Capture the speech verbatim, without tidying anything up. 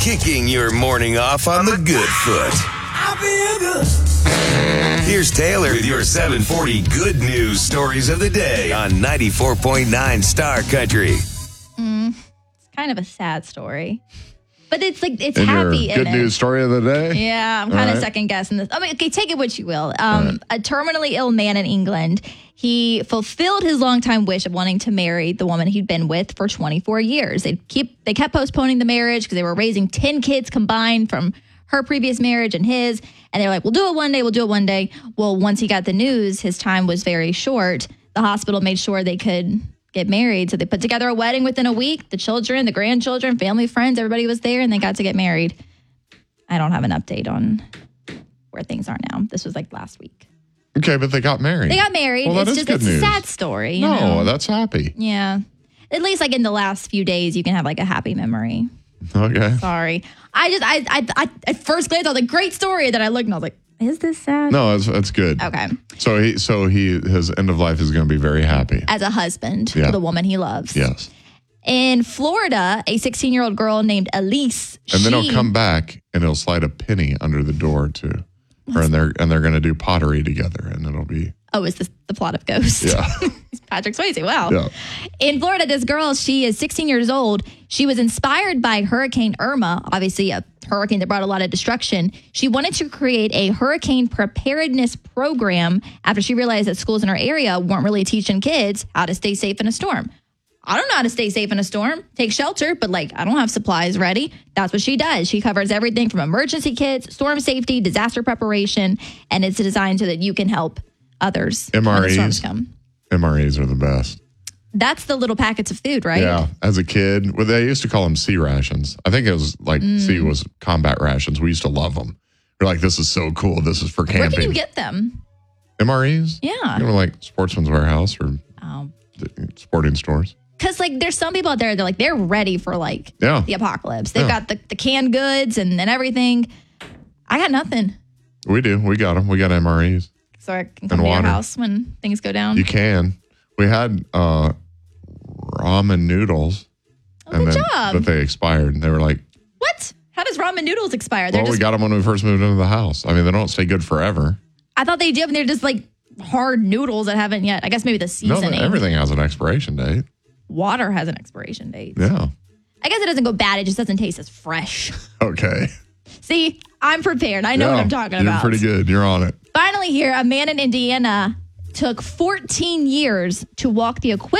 kicking your morning off on the good foot. I feel good. Here's Taylor with your seven forty good news stories of the day on ninety-four point nine Star Country. Mm, it's kind of a sad story. But it's like, it's In happy. your good in it. news story of the day? Yeah, I'm All kind of right. second guessing this. I mean, okay, take it what you will. Um, right. A terminally ill man in England, he fulfilled his longtime wish of wanting to marry the woman he'd been with for twenty-four years. They keep they kept postponing the marriage because they were raising ten kids combined from her previous marriage and his. And they were like, we'll do it one day, we'll do it one day. Well, once he got the news, his time was very short. The hospital made sure they could get married. So they put together a wedding within a week. The children, the grandchildren, family, friends, everybody was there and they got to get married. I don't have an update on where things are now. This was like last week. Okay, but they got married. They got married. Well, that it's is just good it's news. a sad story. You No, know? that's happy. Yeah. At least like in the last few days, you can have like a happy memory. Okay. Sorry. I just, I, I, I at first glance, I was like, great story. And then I looked and I was like, is this sad? No, that's that's good. Okay. So he so he his end of life is going to be very happy. As a husband Yeah. for the woman he loves. Yes. In Florida, a sixteen-year-old girl named Elise. And then she, he'll come back and he'll slide a penny under the door to her, and they're and they're going to do pottery together, and it'll be Oh, is this the plot of Ghost? yeah. Patrick Swayze. Wow. Yeah. In Florida, this girl, she is sixteen years old. She was inspired by Hurricane Irma, obviously a hurricane that brought a lot of destruction. She wanted to create a hurricane preparedness program after she realized that schools in her area weren't really teaching kids how to stay safe in a storm. I don't know how to stay safe in a storm, take shelter, but like I don't have supplies ready. That's what she does. She covers everything from emergency kits, storm safety, disaster preparation, and it's designed so that you can help others M R when the storms Es. come. M R Es are the best. That's the little packets of food, right? Yeah. As a kid, well, they used to call them C rations. I think it was like Mm. C was combat rations. We used to love them. We're like, this is so cool. This is for camping. Where can you get them? M R Es? Yeah. You know, like Sportsman's Warehouse or Oh. the sporting stores. Because, like, there's some people out there, they're like, they're ready for, like, Yeah. the apocalypse. They've Yeah. got the, the canned goods and, and everything. I got nothing. We do. We got them. We got M R Es. So I can come And to your water. house when things go down. You can. We had uh, ramen noodles. Oh, good job. But they expired. They were like, What? How does ramen noodles expire? They're well, just, we got them when we first moved into the house. I mean, they don't stay good forever. I thought they did, but they're just, like, hard noodles that haven't yet. I guess maybe the No, seasoning. everything has an expiration date. Water has an expiration date. Yeah. I guess it doesn't go bad. It just doesn't taste as fresh. Okay. See, I'm prepared. I know Yeah, what I'm talking you're about. pretty good. You're on it. Finally here, a man in Indiana took fourteen years to walk the equivalent